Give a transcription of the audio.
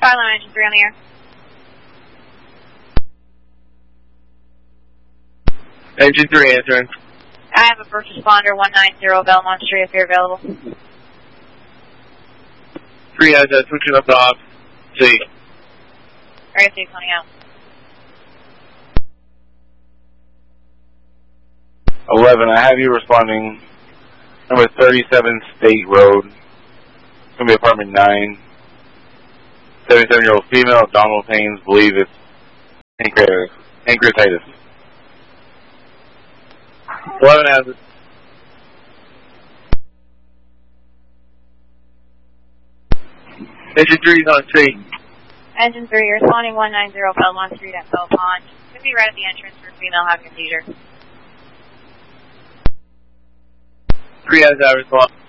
Philo, engine 3 on the air. Engine 3 answering. I have a first responder, 190 Belmont Street, if you're available. 3 has switching up to off. C. Area C, coming out. 11, I have you responding. Number 37 State Road. It's going to be apartment 9. 77-year-old female, abdominal pains, believe it's pancreatitis. 11 has it. Engine 3 is on C. Engine 3, you're responding 190 Belmont Street at Bell Pond. Could be right at the entrance for female having a seizure. 3 has that response.